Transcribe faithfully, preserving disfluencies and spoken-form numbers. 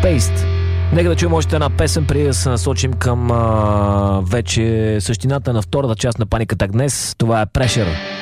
Spaced. Нека да чуем още една песен, преди да се насочим към а, вече същината на втората част на Panic Attack днес. Това е Pressure.